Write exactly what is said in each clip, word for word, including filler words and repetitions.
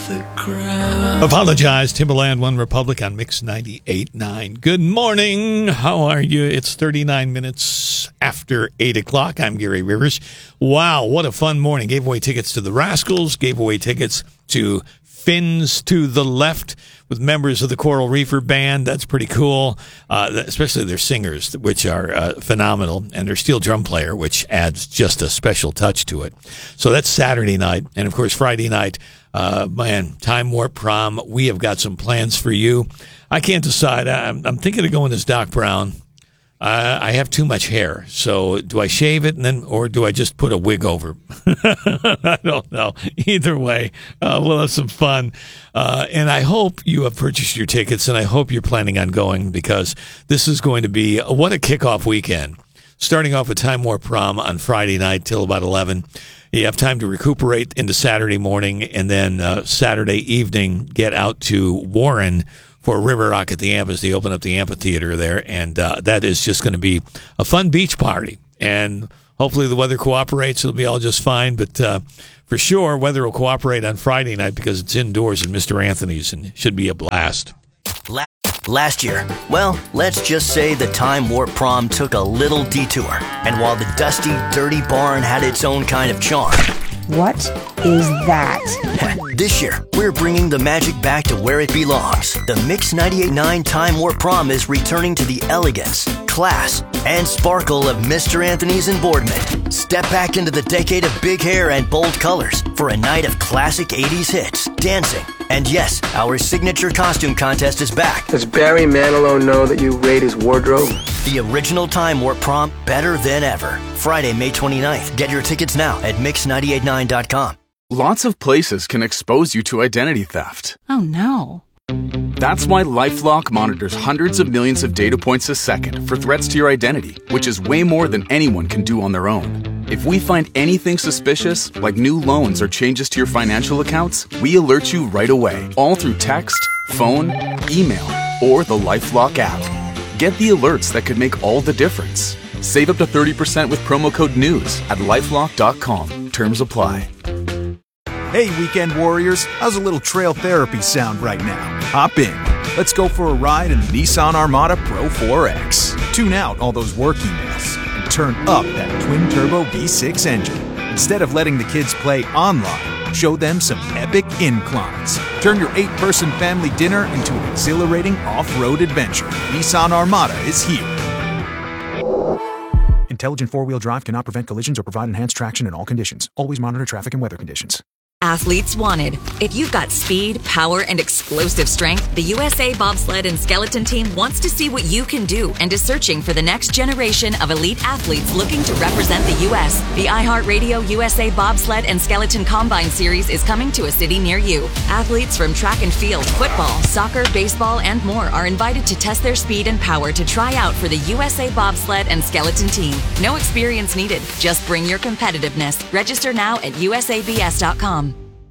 the crowd. Apologize, Timberland One Republic on Mix ninety-eight point nine. Good morning. How are you? It's thirty-nine minutes after eight o'clock. I'm Gary Rivers. Wow, what a fun morning. Gave away tickets to the Rascals, gave away tickets to Fins to the Left with members of the Coral Reefer Band. That's pretty cool, uh, especially their singers, which are uh, phenomenal, and their steel drum player, which adds just a special touch to it. So that's Saturday night. And, of course, Friday night, uh, man, Time Warp Prom. We have got some plans for you. I can't decide. I'm, I'm thinking of going as Doc Brown. Uh, I have too much hair, so do I shave it and then, or do I just put a wig over? I don't know. Either way, uh, we'll have some fun. Uh, and I hope you have purchased your tickets, and I hope you're planning on going, because this is going to be, uh, what a kickoff weekend. Starting off with Time Warp Prom on Friday night till about eleven. You have time to recuperate into Saturday morning, and then uh, Saturday evening, get out to Warren for River Rock at the Amp as they open up the amphitheater there. And uh, that is just going to be a fun beach party. And hopefully the weather cooperates. It'll be all just fine. But uh, for sure, weather will cooperate on Friday night because it's indoors in Mister Anthony's and it should be a blast. Last year, well, let's just say the Time Warp Prom took a little detour. And while the dusty, dirty barn had its own kind of charm, what is that? This year, we're bringing the magic back to where it belongs. The Mix ninety-eight point nine Time Warp Prom is returning to the elegance, class, and sparkle of Mister Anthony's in Boardman. Step back into the decade of big hair and bold colors for a night of classic eighties hits, dancing, and yes, our signature costume contest is back. Does Barry Manilow know that you raid his wardrobe? The original Time Warp Prom, better than ever. Friday, May twenty-ninth. Get your tickets now at mix nine eight nine dot com. Lots of places can expose you to identity theft. Oh, no. That's why LifeLock monitors hundreds of millions of data points a second for threats to your identity, which is way more than anyone can do on their own. If we find anything suspicious, like new loans or changes to your financial accounts, we alert you right away, all through text, phone, email, or the LifeLock app. Get the alerts that could make all the difference. Save up to thirty percent with promo code NEWS at lifelock dot com. Terms apply. Hey, weekend warriors, how's a little trail therapy sound right now? Hop in. Let's go for a ride in the Nissan Armada Pro four X. Tune out all those work emails and turn up that twin-turbo V six engine. Instead of letting the kids play online, show them some epic inclines. Turn your eight-person family dinner into an exhilarating off-road adventure. Nissan Armada is here. Intelligent four-wheel drive cannot prevent collisions or provide enhanced traction in all conditions. Always monitor traffic and weather conditions. Athletes wanted. If you've got speed, power, and explosive strength, the U S A Bobsled and Skeleton Team wants to see what you can do and is searching for the next generation of elite athletes looking to represent the U S The iHeartRadio U S A Bobsled and Skeleton Combine Series is coming to a city near you. Athletes from track and field, football, soccer, baseball, and more are invited to test their speed and power to try out for the U S A Bobsled and Skeleton Team. No experience needed. Just bring your competitiveness. Register now at U S A B S dot com.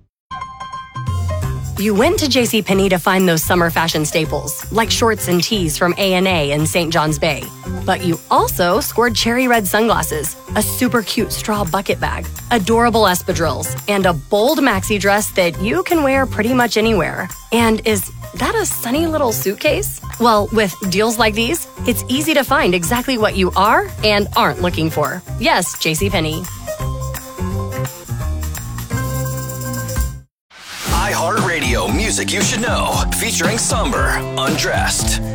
You went to JCPenney to find those summer fashion staples, like shorts and tees from A and A in Saint John's Bay. But you also scored cherry red sunglasses, a super cute straw bucket bag, adorable espadrilles, and a bold maxi dress that you can wear pretty much anywhere. And is that a sunny little suitcase? Well, with deals like these, it's easy to find exactly what you are and aren't looking for. Yes, JCPenney. iHeartRadio Music You Should Know, featuring Somber, Undressed.